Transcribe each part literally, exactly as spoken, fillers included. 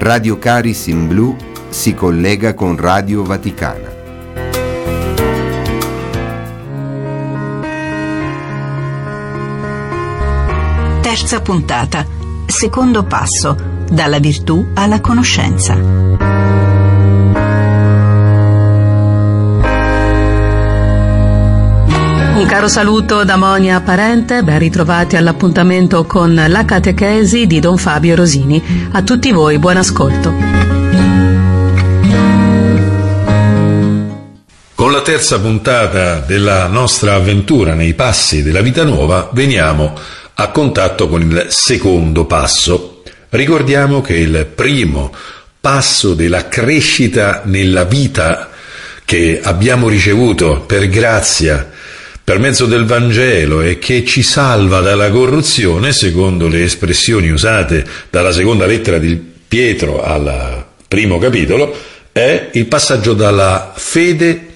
Radio Caris in Blu si collega con Radio Vaticana. Terza puntata. Secondo passo. Dalla virtù alla conoscenza. Un caro saluto da Monia Parente, ben ritrovati all'appuntamento con la catechesi di Don Fabio Rosini. A tutti voi, buon ascolto. Con la terza puntata della nostra avventura nei passi della vita nuova veniamo a contatto con il secondo passo. Ricordiamo che il primo passo della crescita nella vita che abbiamo ricevuto per grazia per mezzo del Vangelo e che ci salva dalla corruzione, secondo le espressioni usate dalla seconda lettera di Pietro al primo capitolo, è il passaggio dalla fede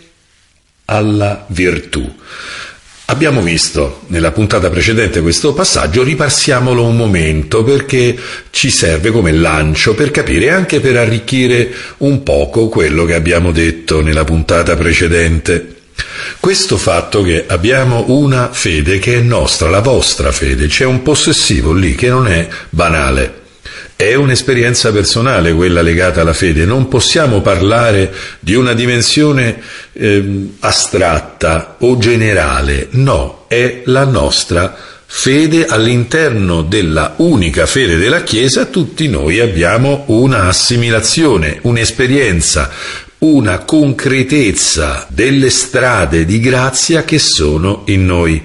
alla virtù. Abbiamo visto nella puntata precedente questo passaggio, ripassiamolo un momento perché ci serve come lancio per capire e anche per arricchire un poco quello che abbiamo detto nella puntata precedente. Questo fatto che abbiamo una fede che è nostra, la vostra fede, c'è un possessivo lì che non è banale. È un'esperienza personale quella legata alla fede, non possiamo parlare di una dimensione eh, astratta o generale, no, è la nostra fede all'interno della unica fede della Chiesa. Tutti noi abbiamo una assimilazione, un'esperienza, una concretezza delle strade di grazia che sono in noi.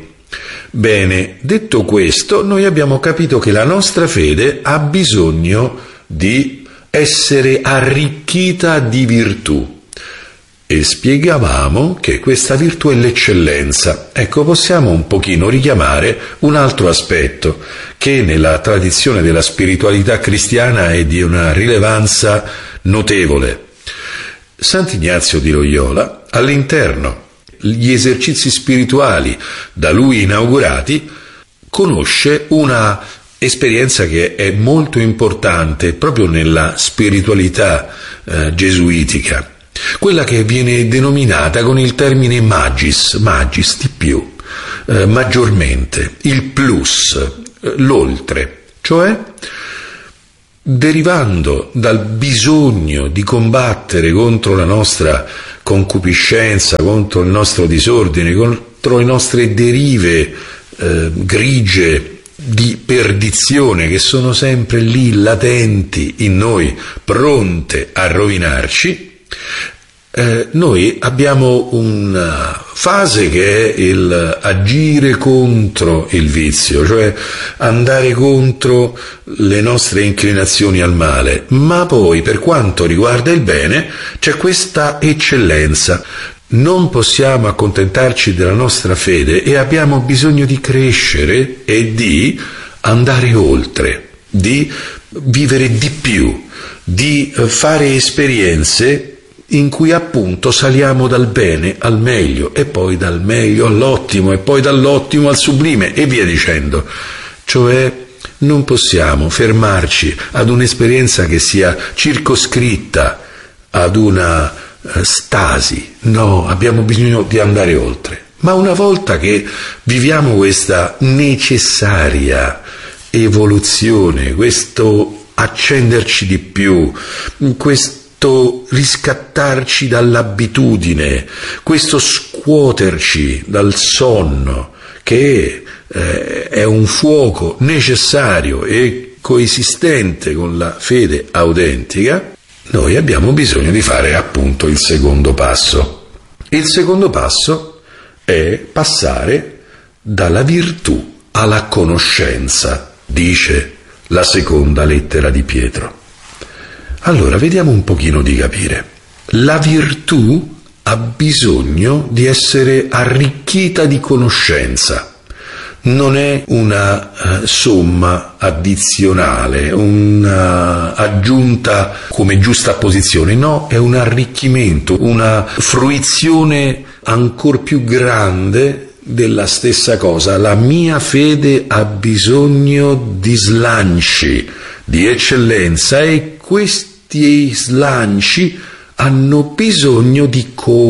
Bene, detto questo, noi abbiamo capito che la nostra fede ha bisogno di essere arricchita di virtù e spiegavamo che questa virtù è l'eccellenza. Ecco, possiamo un pochino richiamare un altro aspetto che nella tradizione della spiritualità cristiana è di una rilevanza notevole. Sant'Ignazio di Loyola, all'interno gli esercizi spirituali da lui inaugurati, conosce una esperienza che è molto importante proprio nella spiritualità eh, gesuitica, quella che viene denominata con il termine magis, magis di più, eh, maggiormente, il plus, eh, l'oltre, cioè derivando dal bisogno di combattere contro la nostra concupiscenza, contro il nostro disordine, contro le nostre derive eh, grigie di perdizione che sono sempre lì latenti in noi, pronte a rovinarci. Eh, noi abbiamo una fase che è il agire contro il vizio, cioè andare contro le nostre inclinazioni al male, ma poi per quanto riguarda il bene c'è questa eccellenza. Non possiamo accontentarci della nostra fede e abbiamo bisogno di crescere e di andare oltre, di vivere di più, di fare esperienze in cui appunto saliamo dal bene al meglio e poi dal meglio all'ottimo e poi dall'ottimo al sublime e via dicendo. Cioè non possiamo fermarci ad un'esperienza che sia circoscritta ad una eh, stasi, no, abbiamo bisogno di andare oltre. Ma una volta che viviamo questa necessaria evoluzione, questo accenderci di più, questo riscattarci dall'abitudine, questo scuoterci dal sonno, che eh, è un fuoco necessario e coesistente con la fede autentica, noi abbiamo bisogno di fare appunto il secondo passo. Il secondo passo è passare dalla virtù alla conoscenza, dice la seconda lettera di Pietro. Allora, vediamo un pochino di capire. La virtù ha bisogno di essere arricchita di conoscenza. Non è una uh, somma addizionale, una aggiunta come giusta posizione, no, è un arricchimento, una fruizione ancor più grande della stessa cosa. La mia fede ha bisogno di slanci, di eccellenza, e questo questi slanci hanno bisogno di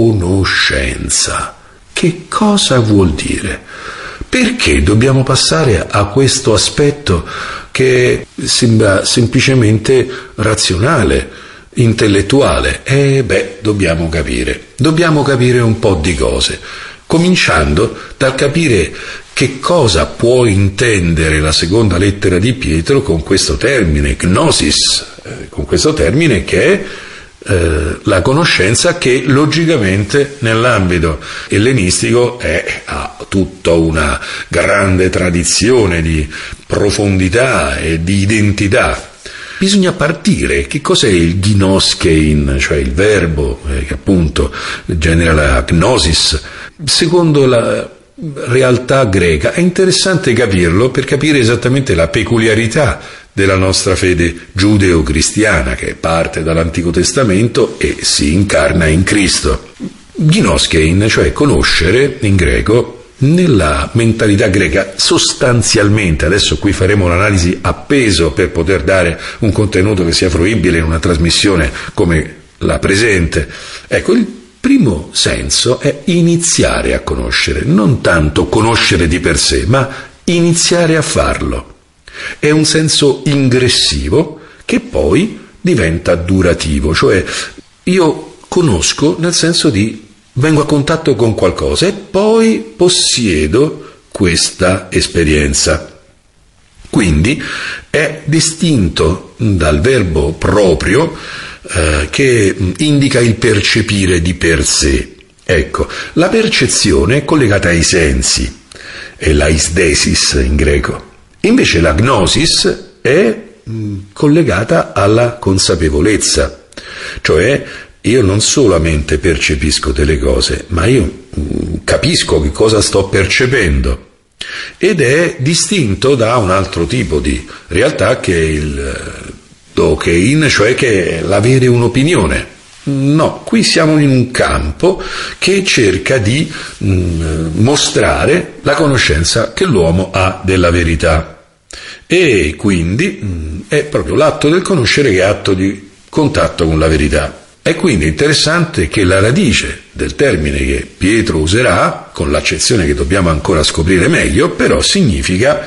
conoscenza. Che cosa vuol dire? Perché dobbiamo passare a questo aspetto che sembra semplicemente razionale, intellettuale? E beh, dobbiamo capire. Dobbiamo capire un po' di cose, cominciando dal capire che cosa può intendere la seconda lettera di Pietro con questo termine, gnosis, eh, con questo termine che è Eh, la conoscenza, che logicamente nell'ambito ellenistico è, ha tutta una grande tradizione di profondità e di identità. Bisogna partire. Che cos'è il gnoskein, cioè il verbo eh, che appunto genera la gnosis? Secondo la realtà greca è interessante capirlo per capire esattamente la peculiarità della nostra fede giudeo-cristiana, che parte dall'Antico Testamento e si incarna in Cristo. Gnoskein, cioè conoscere in greco, nella mentalità greca sostanzialmente, adesso qui faremo un'analisi a peso per poter dare un contenuto che sia fruibile in una trasmissione come la presente. Ecco, il primo senso è iniziare a conoscere, non tanto conoscere di per sé, ma iniziare a farlo. È un senso ingressivo che poi diventa durativo, cioè io conosco nel senso di vengo a contatto con qualcosa e poi possiedo questa esperienza. Quindi è distinto dal verbo proprio eh, che indica il percepire di per sé. Ecco, la percezione è collegata ai sensi, è la eisdesis in greco. Invece la gnosis è mh, collegata alla consapevolezza, cioè io non solamente percepisco delle cose, ma io mh, capisco che cosa sto percependo, ed è distinto da un altro tipo di realtà che è il dokein, cioè che è l'avere un'opinione. No, qui siamo in un campo che cerca di mh, mostrare la conoscenza che l'uomo ha della verità. E quindi mh, è proprio l'atto del conoscere che è atto di contatto con la verità. È quindi interessante che la radice del termine che Pietro userà, con l'accezione che dobbiamo ancora scoprire meglio, però significa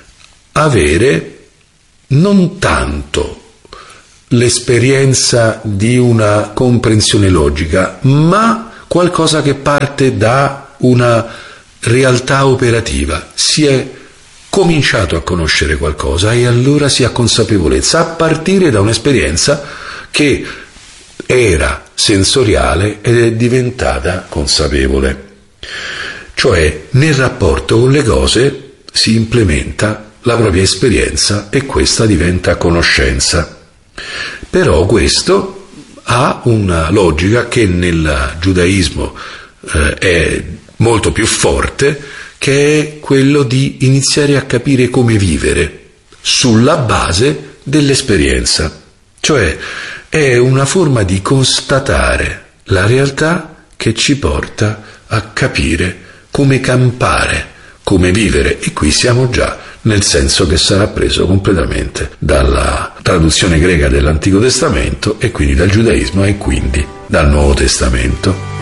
avere non tanto l'esperienza di una comprensione logica, ma qualcosa che parte da una realtà operativa. Si è cominciato a conoscere qualcosa e allora si ha consapevolezza a partire da un'esperienza che era sensoriale ed è diventata consapevole. Cioè nel rapporto con le cose si implementa la propria esperienza e questa diventa conoscenza. Però questo ha una logica che nel giudaismo eh, è molto più forte, che è quello di iniziare a capire come vivere sulla base dell'esperienza. Cioè è una forma di constatare la realtà che ci porta a capire come campare, come vivere, e qui siamo già nel senso che sarà preso completamente dalla traduzione greca dell'Antico Testamento e quindi dal giudaismo e quindi dal Nuovo Testamento.